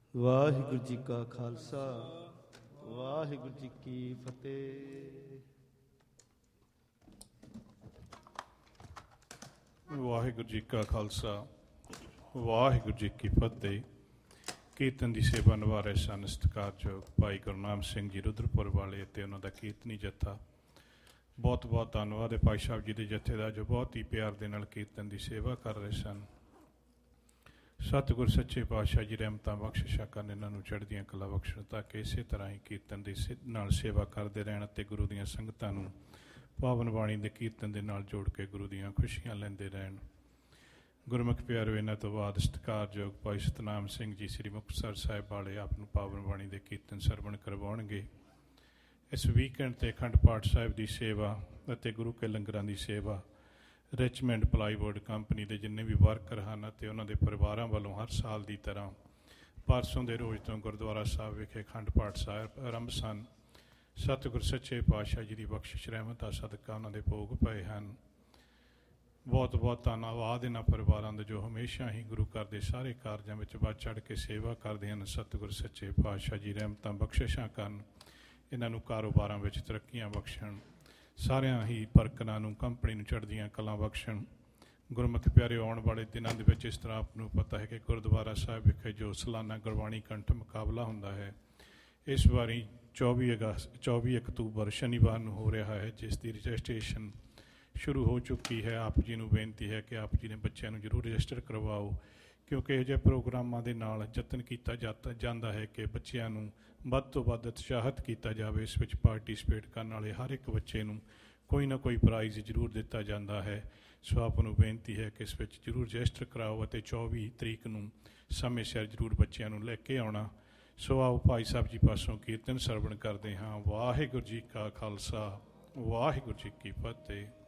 ਵਾਹਿਗੁਰੂ ਜੀ ਕਾ ਖਾਲਸਾ, ਵਾਹਿਗੁਰੂ ਜੀ ਕੀ ਫਤਿਹ। ਵਾਹਿਗੁਰੂ ਜੀ ਕਾ ਖਾਲਸਾ, ਵਾਹਿਗੁਰੂ ਜੀ ਕੀ ਫਤਿਹ। ਕੀਰਤਨ ਦੀ ਸੇਵਾ ਨਿਭਾ ਰਹੇ ਸਨ ਸਤਿਕਾਰਯੋਗ ਭਾਈ ਗੁਰਨਾਮ ਸਿੰਘ ਜੀ ਰੁਦਰਪੁਰ ਵਾਲੇ ਅਤੇ ਉਹਨਾਂ ਦਾ ਕੀਰਤਨੀ ਜੱਥਾ। ਬਹੁਤ ਬਹੁਤ ਧੰਨਵਾਦ ਹੈ ਭਾਈ ਸਾਹਿਬ ਜੀ ਦੇ ਜੱਥੇ ਦਾ, ਜੋ ਬਹੁਤ ਹੀ ਪਿਆਰ ਦੇ ਨਾਲ ਕੀਰਤਨ ਦੀ ਸੇਵਾ ਕਰ ਰਹੇ ਸਨ। ਸਤਿਗੁਰ ਸੱਚੇ ਪਾਤਸ਼ਾਹ ਜੀ ਰਹਿਮਤਾਂ ਬਖਸ਼ਿਸ਼ਾਂ ਕਰਨ, ਇਹਨਾਂ ਨੂੰ ਚੜ੍ਹਦੀਆਂ ਕਲਾ ਬਖਸ਼ਣ, ਤਾਂ ਕਿ ਇਸੇ ਤਰ੍ਹਾਂ ਹੀ ਕੀਰਤਨ ਦੀ ਨਾਲ ਸੇਵਾ ਕਰਦੇ ਰਹਿਣ ਅਤੇ ਗੁਰੂ ਦੀਆਂ ਸੰਗਤਾਂ ਨੂੰ ਪਾਵਨ ਬਾਣੀ ਦੇ ਕੀਰਤਨ ਦੇ ਨਾਲ ਜੋੜ ਕੇ ਗੁਰੂ ਦੀਆਂ ਖੁਸ਼ੀਆਂ ਲੈਂਦੇ ਰਹਿਣ। ਗੁਰਮੁਖ ਪਿਆਰਿਓ, ਇਹਨਾਂ ਤੋਂ ਬਾਅਦ ਸਤਿਕਾਰਯੋਗ ਭਾਈ ਸਤਨਾਮ ਸਿੰਘ ਜੀ ਸ੍ਰੀ ਮੁਕਤਸਰ ਸਾਹਿਬ ਵਾਲੇ ਆਪ ਨੂੰ ਪਾਵਨ ਬਾਣੀ ਦੇ ਕੀਰਤਨ ਸਰਵਣ ਕਰਵਾਉਣਗੇ। ਇਸ ਵੀਕਐਂਡ 'ਤੇ ਅਖੰਡ ਪਾਠ ਸਾਹਿਬ ਦੀ ਸੇਵਾ ਅਤੇ ਗੁਰੂ ਕੇ ਲੰਗਰਾਂ ਦੀ ਸੇਵਾ ਰਿਚਮੈਂਡ ਪਲਾਈਵੁੱਡ ਕੰਪਨੀ ਦੇ ਜਿੰਨੇ ਵੀ ਵਰਕਰ ਹਨ ਅਤੇ ਉਹਨਾਂ ਦੇ ਪਰਿਵਾਰਾਂ ਵੱਲੋਂ ਹਰ ਸਾਲ ਦੀ ਤਰ੍ਹਾਂ ਪਰਸੋਂ ਦੇ ਰੋਜ਼ ਤੋਂ ਗੁਰਦੁਆਰਾ ਸਾਹਿਬ ਵਿਖੇ ਅਖੰਡ ਪਾਠ ਸਾਹਿਬ ਆਰੰਭ ਸਨ। ਸਤਿਗੁਰ ਸੱਚੇ ਪਾਤਸ਼ਾਹ ਜੀ ਦੀ ਬਖਸ਼ਿਸ਼ ਰਹਿਮਤਾਂ ਸਦਕਾ ਉਹਨਾਂ ਦੇ ਭੋਗ ਪਏ ਹਨ। ਬਹੁਤ ਬਹੁਤ ਧੰਨਵਾਦ ਇਹਨਾਂ ਪਰਿਵਾਰਾਂ ਦਾ, ਜੋ ਹਮੇਸ਼ਾ ਹੀ ਗੁਰੂ ਘਰ ਦੇ ਸਾਰੇ ਕਾਰਜਾਂ ਵਿੱਚ ਵੱਧ ਚੜ੍ਹ ਕੇ ਸੇਵਾ ਕਰਦੇ ਹਨ। ਸਤਿਗੁਰ ਸੱਚੇ ਪਾਤਸ਼ਾਹ ਜੀ ਰਹਿਮਤਾਂ ਬਖਸ਼ਿਸ਼ਾਂ ਕਰਨ, ਇਹਨਾਂ ਨੂੰ ਕਾਰੋਬਾਰਾਂ ਵਿੱਚ ਤਰੱਕੀਆਂ ਬਖਸ਼ਣ, ਸਾਰਿਆਂ ਹੀ ਵਰਕਰਾਂ ਨੂੰ ਕੰਪਨੀ ਨੂੰ ਚੜ੍ਹਦੀਆਂ ਕਲਾਂ ਬਖਸ਼ਣ। ਗੁਰਮੁਖ ਪਿਆਰੇ, ਆਉਣ ਵਾਲੇ ਦਿਨਾਂ ਦੇ ਵਿੱਚ ਇਸ ਤਰ੍ਹਾਂ ਆਪ ਨੂੰ ਪਤਾ ਹੈ ਕਿ ਗੁਰਦੁਆਰਾ ਸਾਹਿਬ ਵਿਖੇ ਜੋ ਸਾਲਾਨਾ ਗੁਰਬਾਣੀ ਕੰਠ ਮੁਕਾਬਲਾ ਹੁੰਦਾ ਹੈ, ਇਸ ਵਾਰੀ 24 ਅਕਤੂਬਰ ਸ਼ਨੀਵਾਰ ਨੂੰ ਹੋ ਰਿਹਾ ਹੈ, ਜਿਸ ਦੀ ਰਜਿਸਟ੍ਰੇਸ਼ਨ ਸ਼ੁਰੂ ਹੋ ਚੁੱਕੀ ਹੈ। ਆਪ ਜੀ ਨੂੰ ਬੇਨਤੀ ਹੈ ਕਿ ਆਪ ਜੀ ਨੇ ਬੱਚਿਆਂ ਨੂੰ ਜ਼ਰੂਰ ਰਜਿਸਟਰ ਕਰਵਾਓ, ਕਿਉਂਕਿ ਇਹੋ ਜਿਹੇ ਪ੍ਰੋਗਰਾਮਾਂ ਦੇ ਨਾਲ ਯਤਨ ਕੀਤਾ ਜਾਂਦਾ ਹੈ ਕਿ ਬੱਚਿਆਂ ਨੂੰ ਵੱਧ ਤੋਂ ਵੱਧ ਉਤਸ਼ਾਹਿਤ ਕੀਤਾ ਜਾਵੇ। ਇਸ ਵਿੱਚ ਪਾਰਟੀਸਪੇਟ ਕਰਨ ਵਾਲੇ ਹਰ ਇੱਕ ਬੱਚੇ ਨੂੰ ਕੋਈ ਨਾ ਕੋਈ ਪ੍ਰਾਈਜ਼ ਜ਼ਰੂਰ ਦਿੱਤਾ ਜਾਂਦਾ ਹੈ। ਸੋ ਆਪ ਨੂੰ ਬੇਨਤੀ ਹੈ ਕਿ ਇਸ ਵਿੱਚ ਜ਼ਰੂਰ ਰਜਿਸਟਰ ਕਰਾਓ ਅਤੇ 24 ਤਰੀਕ ਨੂੰ ਸਮੇਂ ਸਿਰ ਜ਼ਰੂਰ ਬੱਚਿਆਂ ਨੂੰ ਲੈ ਕੇ ਆਉਣਾ। ਸੋ ਆਓ ਭਾਈ ਸਾਹਿਬ ਜੀ ਪਾਸੋਂ ਕੀਰਤਨ ਸਰਵਣ ਕਰਦੇ ਹਾਂ। ਵਾਹਿਗੁਰੂ ਜੀ ਕਾ ਖਾਲਸਾ, ਵਾਹਿਗੁਰੂ ਜੀ ਕੀ ਫਤਿਹ।